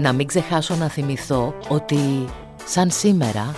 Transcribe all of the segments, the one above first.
Να μην ξεχάσω να θυμηθώ ότι σαν σήμερα...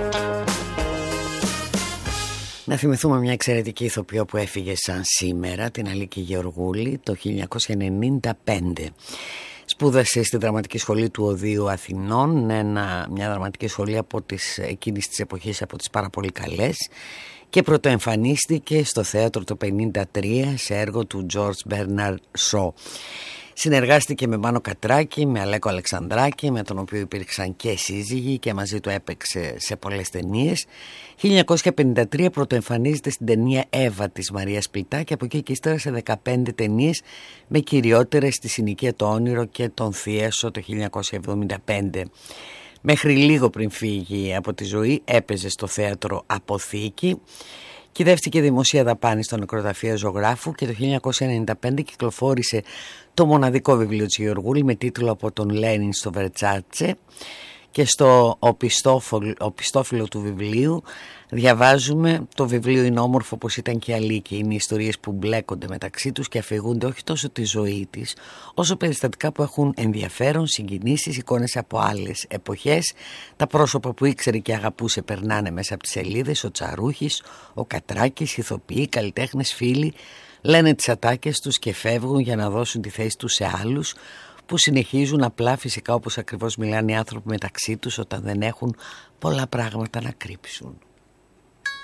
Να θυμηθούμε μια εξαιρετική ηθοποιό που έφυγε σαν σήμερα, την Αλίκη Γεωργούλη, το 1995. Σπούδασε στη Δραματική Σχολή του Οδείου Αθηνών, μια δραματική σχολή από εκείνης της εποχής, από τις πάρα πολύ καλές, και πρωτοεμφανίστηκε στο θέατρο το 1953 σε έργο του George Bernard Shaw. Συνεργάστηκε με Μάνο Κατράκη, με Αλέκο Αλεξανδράκη, με τον οποίο υπήρξαν και σύζυγοι και μαζί του έπαιξε σε πολλές ταινίες. 1953 πρωτοεμφανίζεται στην ταινία Εύα της Μαρίας Πλητά και από εκεί και ύστερα σε 15 ταινίες, με κυριότερες στη Συνοικία το Όνειρο και τον Θίασο το 1975. Μέχρι λίγο πριν φύγει από τη ζωή έπαιζε στο θέατρο Αποθήκη. Κυδεύτηκε δημοσία δαπάνη στο νεκροταφείο Ζωγράφου και το 1995 κυκλοφόρησε το μοναδικό βιβλίο της Γεωργούλη με τίτλο «Από τον Λένιν στο Βερτσάτσε», και στο οπιστόφυλλο του βιβλίου διαβάζουμε: «Το βιβλίο είναι όμορφο όπως ήταν και η Αλίκη. Είναι ιστορίες που μπλέκονται μεταξύ τους και αφηγούνται όχι τόσο τη ζωή της, όσο περιστατικά που έχουν ενδιαφέρον, συγκινήσεις, εικόνες από άλλες εποχές. Τα πρόσωπα που ήξερε και αγαπούσε περνάνε μέσα από τις σελίδες. Ο Τσαρούχης, ο Κατράκης, ηθοποιοί, καλλιτέχνες, φίλοι λένε τις ατάκες τους και φεύγουν για να δώσουν τη θέση τους σε άλλους που συνεχίζουν απλά, φυσικά, όπως ακριβώς μιλάνε οι άνθρωποι μεταξύ τους όταν δεν έχουν πολλά πράγματα να κρύψουν».